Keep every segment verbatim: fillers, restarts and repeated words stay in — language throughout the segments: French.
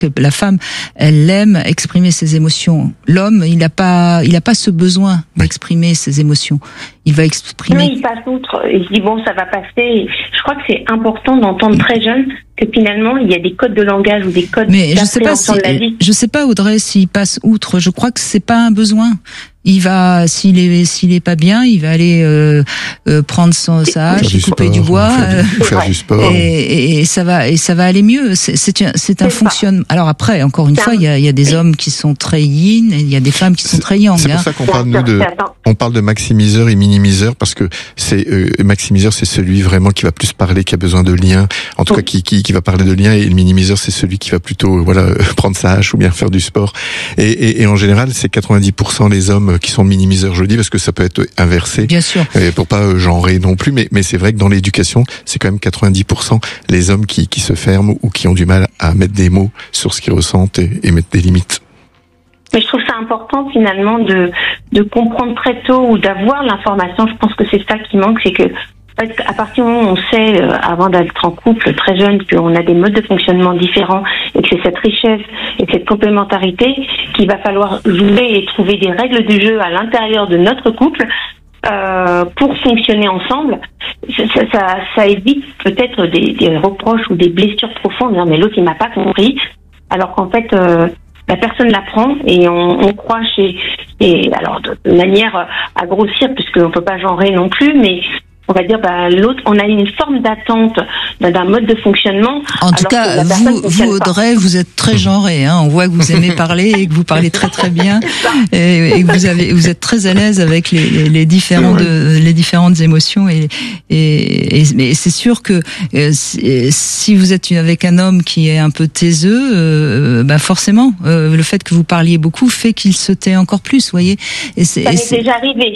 que la femme, elle aime exprimer ses émotions. L'homme, il n'a pas, il a pas ce besoin d'exprimer ses émotions. Il va exprimer. Non, il passe outre. Il se dit bon, ça va passer. Je crois que c'est important d'entendre très jeune que finalement il y a des codes de langage ou des codes Mais je sais pas si, de la vie. je sais pas Audrey s'il passe outre. Je crois que c'est pas un besoin. Il va, s'il est, s'il est pas bien, il va aller euh, euh, prendre son, sa hache, couper du bois, faire du, faire du sport, et, et, et ça va, et ça va aller mieux. C'est, c'est, un, c'est un fonctionnement. Alors après, encore une fois, il y a, il y a des hommes qui sont très yin et il y a des femmes qui sont très yang. C'est pour hein. ça qu'on parle nous de, on parle de maximiseur et minimiseur parce que c'est euh, maximiseur, c'est celui vraiment qui va plus parler, qui a besoin de liens, en tout cas qui, qui, qui va parler de liens, et le minimiseur, c'est celui qui va plutôt, voilà, prendre sa hache ou bien faire du sport. Et, et, et en général, c'est quatre-vingt-dix pour cent les hommes qui sont minimiseurs, je le dis, parce que ça peut être inversé. Bien sûr. Et pour pas genrer non plus, mais, mais c'est vrai que dans l'éducation, c'est quand même quatre-vingt-dix pour cent les hommes qui, qui se ferment ou qui ont du mal à mettre des mots sur ce qu'ils ressentent et, et mettre des limites. Mais je trouve ça important finalement de, de comprendre très tôt ou d'avoir l'information. Je pense que c'est ça qui manque, c'est que à partir du moment où on sait, euh, avant d'être en couple très jeune, qu'on a des modes de fonctionnement différents et que c'est cette richesse et cette complémentarité qu'il va falloir jouer et trouver des règles du jeu à l'intérieur de notre couple euh, pour fonctionner ensemble, ça, ça, ça, ça évite peut-être des, des reproches ou des blessures profondes. Mais l'autre, il m'a pas compris. Alors qu'en fait... Euh, la personne l'apprend et on, on croit chez... Et alors, de manière à grossir, puisqu'on ne peut pas genrer non plus, mais... On va dire, bah, l'autre, on a une forme d'attente d'un mode de fonctionnement. En tout cas, vous, vous Audrey, vous êtes très genré, hein. On voit que vous aimez parler et que vous parlez très très bien et, et que vous avez, vous êtes très à l'aise avec les, les, les différents de, les différentes émotions et, et, et mais c'est sûr que euh, si vous êtes avec un homme qui est un peu taiseux, euh, bah forcément, euh, le fait que vous parliez beaucoup fait qu'il se tait encore plus, vous voyez. Et c'est, ça et m'est c'est... déjà arrivé.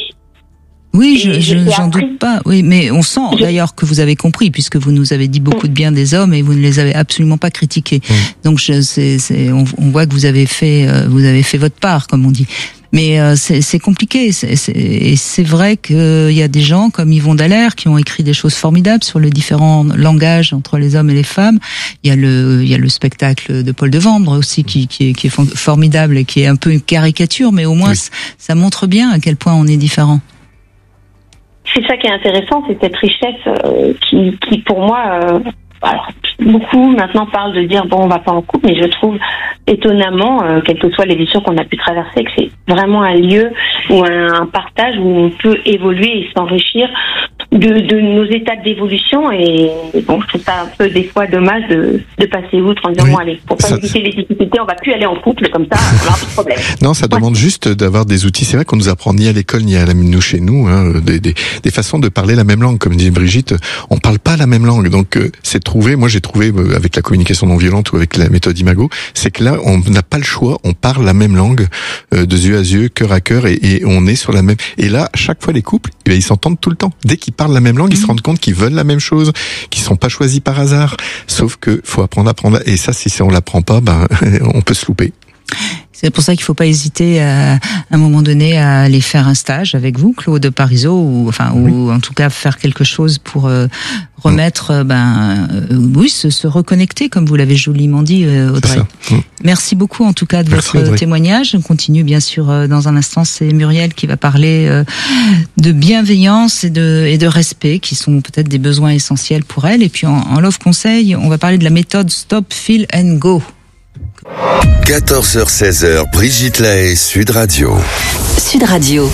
Oui, je, je, j'en doute pas. Oui, mais on sent je... d'ailleurs que vous avez compris, puisque vous nous avez dit beaucoup de bien des hommes et vous ne les avez absolument pas critiqués. Mmh. Donc, je, c'est, c'est, on, on voit que vous avez fait, euh, vous avez fait votre part, comme on dit. Mais euh, c'est, c'est compliqué. C'est, c'est, et c'est vrai qu'il y a des gens comme Yvon Dallaire qui ont écrit des choses formidables sur les différents langages entre les hommes et les femmes. Il y a le, il y a le spectacle de Paul Devendre aussi qui, qui, est, qui est formidable et qui est un peu une caricature, mais au moins oui. ça montre bien à quel point on est différents. C'est ça qui est intéressant, c'est cette richesse euh, qui, qui, pour moi, euh, alors beaucoup maintenant parlent de dire bon, on va pas en couple, mais je trouve étonnamment, euh, quelles que soient les blessures qu'on a pu traverser, que c'est vraiment un lieu ou un, un partage où on peut évoluer et s'enrichir de, de nos étapes d'évolution. Et bon, je trouve ça un peu des fois dommage de, de passer outre en disant oui. bon allez, pour pas ça, éviter les difficultés, on va plus aller en couple comme ça, on aura plus de problème. Non, ça ouais. demande juste d'avoir des outils. C'est vrai qu'on nous apprend ni à l'école ni à la nous chez nous hein, des, des, des façons de parler la même langue. Comme dit Brigitte, on parle pas la même langue, donc euh, c'est trouver. Moi, j'ai trouvé euh, avec la communication non violente ou avec la méthode Imago, c'est que là, on n'a pas le choix. On parle la même langue euh, de yeux à yeux, cœur à cœur, et, et on est sur la même. Et là, chaque fois, les couples, eh bien, ils s'entendent tout le temps. Dès qu'ils parlent la même langue, mmh. ils se rendent compte qu'ils veulent la même chose, qu'ils sont pas choisis par hasard. Sauf que faut apprendre à apprendre. Et ça, si on l'apprend pas, ben, on peut se louper. C'est pour ça qu'il faut pas hésiter à, à un moment donné à aller faire un stage avec vous, Claude Parizeau, ou enfin oui. ou en tout cas faire quelque chose pour euh, remettre, mmh. ben euh, oui, se, se reconnecter comme vous l'avez joliment dit, euh, Audrey. Mmh. Merci beaucoup en tout cas de Merci, votre Audrey. témoignage. On continue bien sûr euh, dans un instant. C'est Muriel qui va parler euh, de bienveillance et de et de respect, qui sont peut-être des besoins essentiels pour elle. Et puis en, en Love Conseil, on va parler de la méthode Stop, Feel and Go. quatorze heures seize heures, Brigitte Lahaie, Sud Radio. Sud Radio.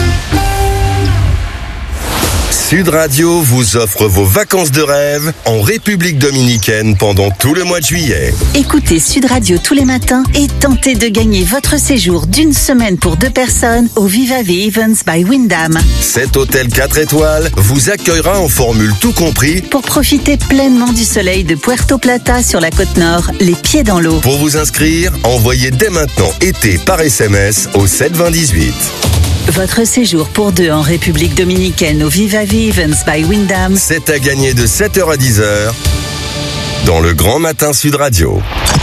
Sud Radio vous offre vos vacances de rêve en République Dominicaine pendant tout le mois de juillet. Écoutez Sud Radio tous les matins et tentez de gagner votre séjour d'une semaine pour deux personnes au Viva Ve Events by Wyndham. Cet hôtel quatre étoiles vous accueillera en formule tout compris pour profiter pleinement du soleil de Puerto Plata sur la côte nord, les pieds dans l'eau. Pour vous inscrire, envoyez dès maintenant été par S M S au sept vingt dix-huit. Votre séjour pour deux en République Dominicaine au Viva Ve Events by Wyndham. C'est à gagner de sept heures à dix heures dans le Grand Matin Sud Radio.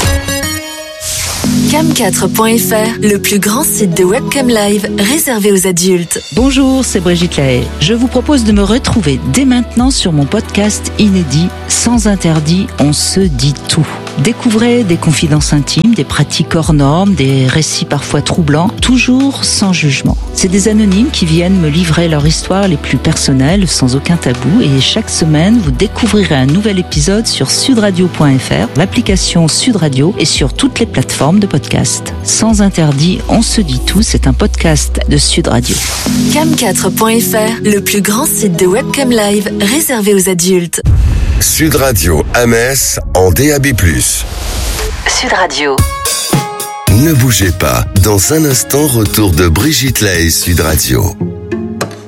cam quatre point f r, le plus grand site de webcam live réservé aux adultes. Bonjour, c'est Brigitte Lahaie. Je vous propose de me retrouver dès maintenant sur mon podcast inédit Sans interdit, on se dit tout. Découvrez des confidences intimes, des pratiques hors normes, des récits parfois troublants, toujours sans jugement. C'est des anonymes qui viennent me livrer leur histoire les plus personnelles, sans aucun tabou, et chaque semaine, vous découvrirez un nouvel épisode sur sud radio point f r, l'application Sud Radio et sur toutes les plateformes de podcast. Sans interdit, on se dit tout, c'est un podcast de Sud Radio. cam quatre point f r, le plus grand site de webcam live réservé aux adultes. Sud Radio à Metz en D A B plus. Sud Radio. Ne bougez pas, dans un instant, retour de Brigitte Lay, Sud Radio.